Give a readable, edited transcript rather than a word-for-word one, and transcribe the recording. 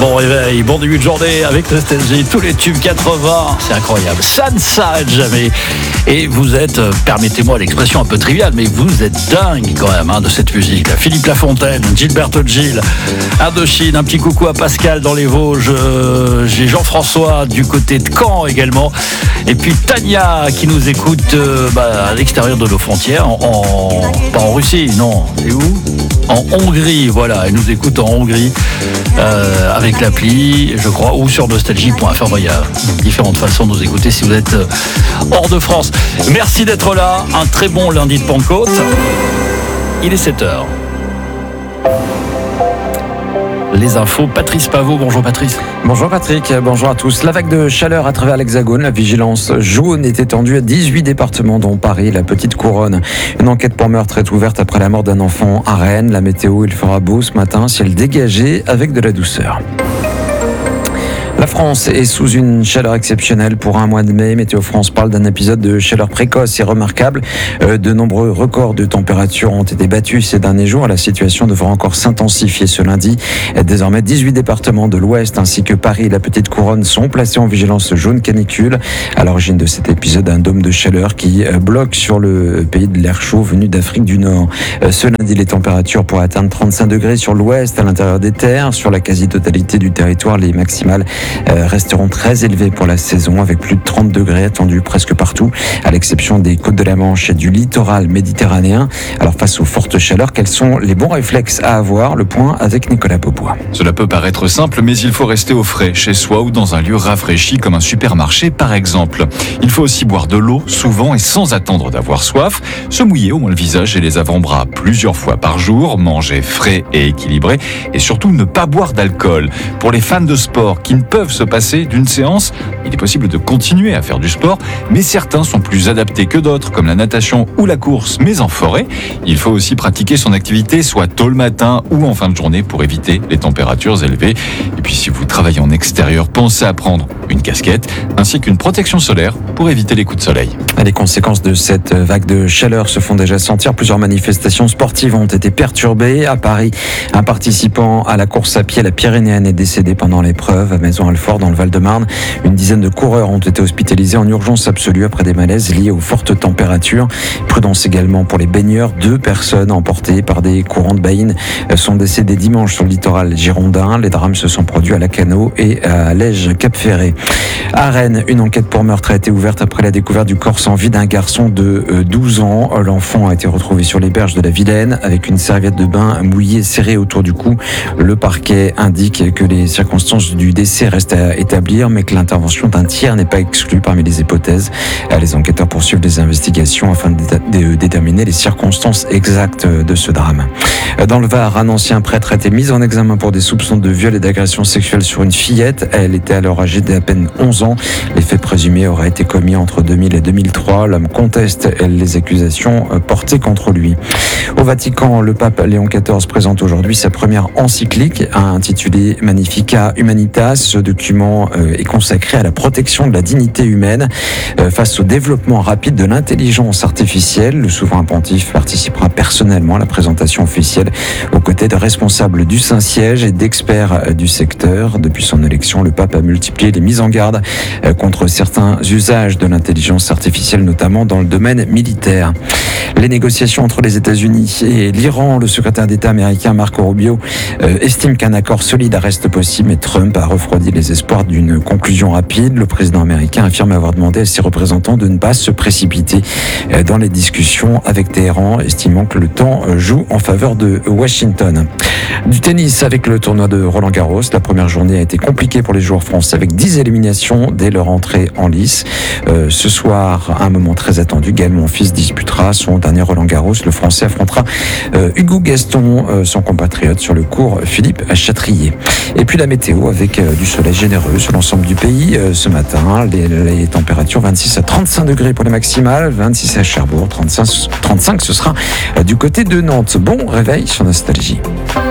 Bon réveil, bon début de journée avec Nostalgie, tous les tubes 80, c'est incroyable, ça ne s'arrête jamais. Et vous êtes, permettez-moi l'expression un peu triviale, mais vous êtes dingue quand même de cette musique. Philippe Lafontaine, Gilberto Gil, Indochine, un petit coucou à Pascal dans les Vosges, j'ai Jean-François du côté de Caen également, et puis Tania qui nous écoute à l'extérieur de nos frontières, pas en Russie, non, c'est où ? En Hongrie, voilà, elle nous écoute en Hongrie avec l'appli, je crois, ou sur nostalgie.fr. Enfin, il y a différentes façons de nous écouter si vous êtes hors de France. Merci d'être là, un très bon lundi de Pentecôte. Il est 7h. Les infos, Patrice Pavot. Bonjour Patrice. Bonjour Patrick, bonjour à tous. La vague de chaleur à travers l'Hexagone, la vigilance jaune est étendue à 18 départements dont Paris et la Petite Couronne. Une enquête pour meurtre est ouverte après la mort d'un enfant à Rennes. La météo, il fera beau ce matin, ciel dégagé avec de la douceur. La France est sous une chaleur exceptionnelle pour un mois de mai. Météo France parle d'un épisode de chaleur précoce et remarquable. De nombreux records de température ont été battus ces derniers jours. La situation devra encore s'intensifier ce lundi. Désormais, 18 départements de l'Ouest ainsi que Paris et la Petite Couronne sont placés en vigilance jaune canicule. À l'origine de cet épisode, un dôme de chaleur qui bloque sur le pays de l'air chaud venu d'Afrique du Nord. Ce lundi, les températures pourraient atteindre 35 degrés sur l'Ouest à l'intérieur des terres. Sur la quasi-totalité du territoire, les maximales resteront très élevés pour la saison avec plus de 30 degrés attendus presque partout à l'exception des côtes de la Manche et du littoral méditerranéen. Alors face aux fortes chaleurs, quels sont les bons réflexes à avoir? Le point avec Nicolas Beaubois. Cela peut paraître simple, mais il faut rester au frais chez soi ou dans un lieu rafraîchi comme un supermarché par exemple. Il faut aussi boire de l'eau souvent et sans attendre d'avoir soif, se mouiller au moins le visage et les avant-bras plusieurs fois par jour, manger frais et équilibré et surtout ne pas boire d'alcool. Pour les fans de sport qui ne peuvent se passer d'une séance, il est possible de continuer à faire du sport, mais certains sont plus adaptés que d'autres, comme la natation ou la course, mais en forêt. Il faut aussi pratiquer son activité, soit tôt le matin ou en fin de journée, pour éviter les températures élevées. Et puis si vous travaillez en extérieur, pensez à prendre une casquette, ainsi qu'une protection solaire pour éviter les coups de soleil. Les conséquences de cette vague de chaleur se font déjà sentir. Plusieurs manifestations sportives ont été perturbées. À Paris, un participant à la course à pied, la Pyrénéenne, est décédé pendant l'épreuve. À Maison-Alfort, dans le Val-de-Marne, une dizaine de coureurs ont été hospitalisés en urgence absolue après des malaises liés aux fortes températures. Prudence également pour les baigneurs. 2 personnes emportées par des courants de baïne sont décédées dimanche sur le littoral girondin. Les drames se sont produits à Lacanau et à Lège-Cap-Ferré. À Rennes, une enquête pour meurtre a été ouverte après la découverte du corps sans vie d'un garçon de 12 ans. L'enfant a été retrouvé sur les berges de la Vilaine avec une serviette de bain mouillée serrée autour du cou. Le parquet indique que les circonstances du décès restent à établir, mais que l'intervention d'un tiers n'est pas exclue parmi les hypothèses. Les enquêteurs poursuivent des investigations afin de déterminer les circonstances exactes de ce drame. Dans le Var, un ancien prêtre a été mis en examen pour des soupçons de viol et d'agression sexuelle sur une fillette. Elle était alors âgée d'à peine 11 ans. Les faits présumés auraient été commis entre 2000 et 2003. L'homme conteste les accusations portées contre lui. Au Vatican, le pape Léon XIV présente aujourd'hui sa première encyclique intitulée Magnificat Humanitas. Ce document est consacré à la protection de la dignité humaine face au développement rapide de l'intelligence artificielle. Le souverain pontife participera personnellement à la présentation officielle aux côtés de responsables du Saint-Siège et d'experts du secteur. Depuis son élection, le pape a multiplié les mises en garde contre certains usages de l'intelligence artificielle, notamment dans le domaine militaire. Les négociations entre les États-Unis et l'Iran, le secrétaire d'État américain Marco Rubio estime qu'un accord solide reste possible, mais Trump a refroidi les espoirs d'une conclusion rapide. Le président américain affirme avoir demandé à ses représentants de ne pas se précipiter dans les discussions avec Téhéran, estimant que le temps joue en faveur de Washington. Du tennis avec le tournoi de Roland-Garros. La première journée a été compliquée pour les joueurs français avec 10 éliminations dès leur entrée en lice. Ce soir, un moment très attendu, Gaël Monfils disputera son dernier Roland-Garros. Le Français affrontera Hugo Gaston, son compatriote, sur le court Philippe Chatrier. Et puis la météo avec du soleil généreux sur l'ensemble du pays ce matin. Les températures 26 à 35 degrés pour les maximales, 26 à Cherbourg, 35 ce sera du côté de Nantes. Bon réveil sur Nostalgie.